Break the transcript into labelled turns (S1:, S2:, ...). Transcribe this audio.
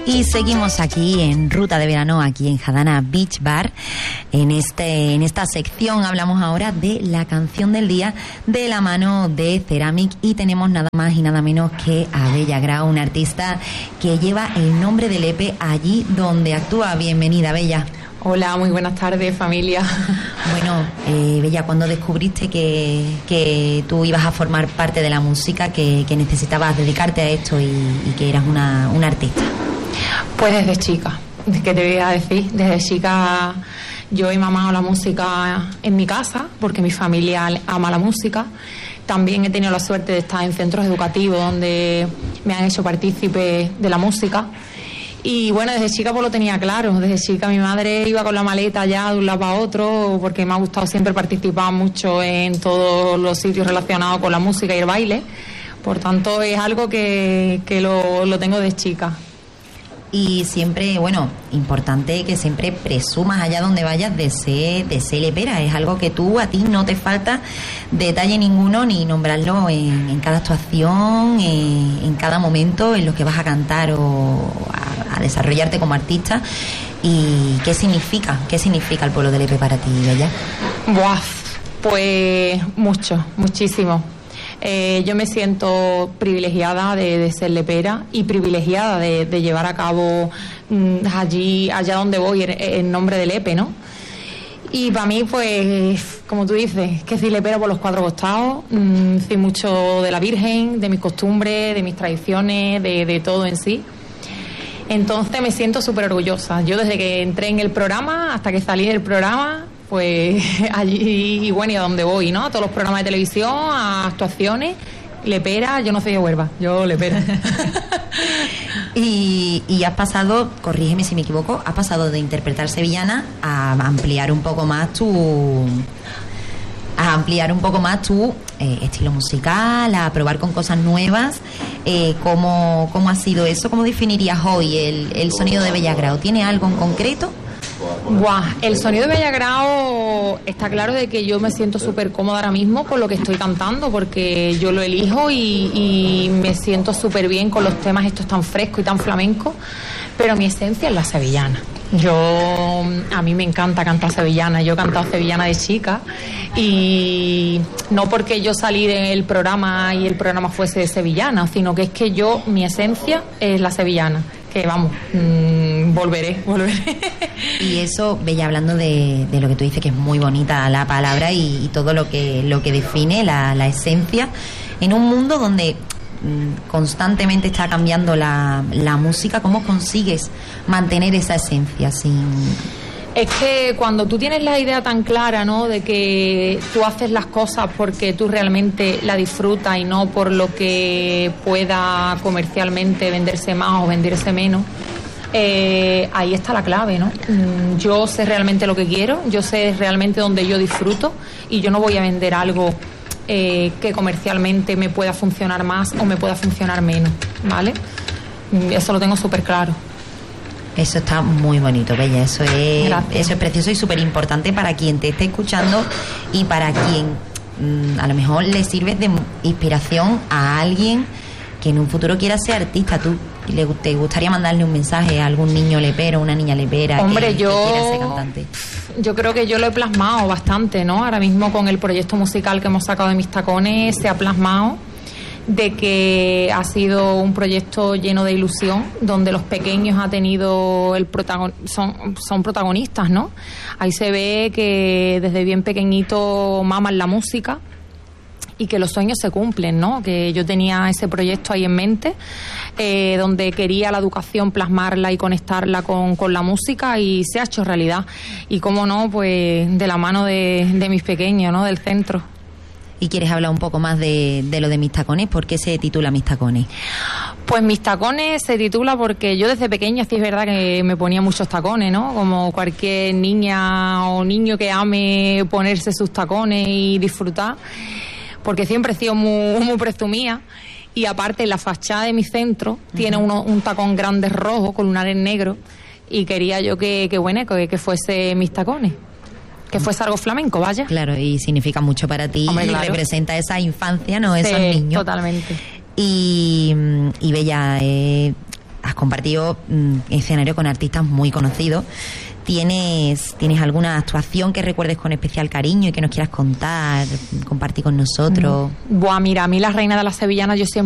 S1: Y seguimos aquí en Ruta de Verano, aquí en Jadana Beach Bar. En esta sección hablamos ahora de la canción del día de la mano de Ceramic, y tenemos nada más y nada menos que a Bella Grau, una artista que lleva el nombre del EP allí donde actúa. Bienvenida, Bella.
S2: Hola, muy buenas tardes, familia.
S1: Bueno, Bella, cuando descubriste que tú ibas a formar parte de la música, que necesitabas dedicarte a esto y que eras una artista.
S2: Pues desde chica, ¿qué te voy a decir? Desde chica yo he mamado la música en mi casa, porque mi familia ama la música. También he tenido la suerte de estar en centros educativos donde me han hecho partícipe de la música. Y bueno, desde chica pues lo tenía claro. Desde chica mi madre iba con la maleta ya de un lado para otro, porque me ha gustado siempre participar mucho en todos los sitios relacionados con la música y el baile. Por tanto, es algo que lo tengo desde chica.
S1: Y siempre, bueno, importante que siempre presumas allá donde vayas de ser lepera. Es algo que a ti no te falta detalle ninguno, ni nombrarlo en cada actuación, en cada momento en los que vas a cantar o a desarrollarte como artista. ¿Y qué significa el pueblo de Lepe para ti, Bella?
S2: Buah, pues muchísimo. Yo me siento privilegiada de ser lepera y privilegiada de llevar a cabo allá donde voy en nombre de Lepe, ¿no? Y para mí, pues, como tú dices, que soy lepera por los cuatro costados, soy mucho de la Virgen, de mis costumbres, de mis tradiciones, de todo en sí. Entonces me siento súper orgullosa. Yo desde que entré en el programa hasta que salí del programa, pues allí, y bueno, y a donde voy, ¿no? A todos los programas de televisión, a actuaciones, lepera. Yo no soy de Huelva, yo lepera.
S1: Y has pasado, corrígeme si me equivoco, has pasado de interpretar sevillana a ampliar un poco más tu estilo musical, a probar con cosas nuevas. ¿Cómo ha sido eso? ¿Cómo definirías hoy el sonido de Bella Grau? ¿Tiene algo en concreto?
S2: El sonido de Bella Grau, está claro de que yo me siento súper cómoda ahora mismo con lo que estoy cantando, porque yo lo elijo y me siento súper bien con los temas estos tan frescos y tan flamencos, pero mi esencia es la sevillana. A mí me encanta cantar sevillana. Yo he cantado sevillana de chica, y no porque yo salí del programa y el programa fuese de sevillana, sino que es que mi esencia es la sevillana. Que vamos, volveré.
S1: Y eso, Bella, hablando de lo que tú dices, que es muy bonita la palabra y todo lo que define la esencia, en un mundo donde constantemente está cambiando la música, ¿cómo consigues mantener esa esencia sin...?
S2: Es que cuando tú tienes la idea tan clara, ¿no?, de que tú haces las cosas porque tú realmente la disfrutas y no por lo que pueda comercialmente venderse más o venderse menos, ahí está la clave, ¿no? Yo sé realmente lo que quiero, yo sé realmente donde yo disfruto, y yo no voy a vender algo que comercialmente me pueda funcionar más o me pueda funcionar menos, ¿vale? Eso lo tengo súper claro.
S1: Eso está muy bonito, Bella. Eso es precioso y súper importante para quien te esté escuchando y para quien a lo mejor le sirve de inspiración a alguien que en un futuro quiera ser artista. ¿Te gustaría mandarle un mensaje a algún niño lepero, una niña lepera?
S2: Hombre,
S1: que quiera ser cantante?
S2: Yo creo que yo lo he plasmado bastante, ¿no? Ahora mismo con el proyecto musical que hemos sacado de Mis Tacones se ha plasmado de que ha sido un proyecto lleno de ilusión, donde los pequeños son protagonistas, ¿no? Ahí se ve que desde bien pequeñito maman la música y que los sueños se cumplen, ¿no? Que yo tenía ese proyecto ahí en mente, donde quería la educación plasmarla y conectarla con la música, y se ha hecho realidad. Y cómo no, pues de la mano de mis pequeños, ¿no?, del centro.
S1: ¿Y quieres hablar un poco más de lo de Mis Tacones? ¿Por qué se titula Mis Tacones?
S2: Pues Mis Tacones se titula porque yo desde pequeña sí es verdad que me ponía muchos tacones, ¿no? Como cualquier niña o niño que ame ponerse sus tacones y disfrutar, porque siempre he sido muy presumida. Y aparte, en la fachada de mi centro tiene un tacón grande rojo con lunares negros, y quería yo que fuese Mis Tacones. Que fuese algo flamenco, vaya.
S1: Claro, y significa mucho para ti. Hombre, claro. Representa esa infancia, ¿no? Sí, esos niños.
S2: Totalmente.
S1: Y Bella, has compartido escenario con artistas muy conocidos. ¿Tienes alguna actuación que recuerdes con especial cariño y que nos quieras contar, compartir con nosotros?
S2: Buah, mira, a mí La Reina de las Sevillanas yo siempre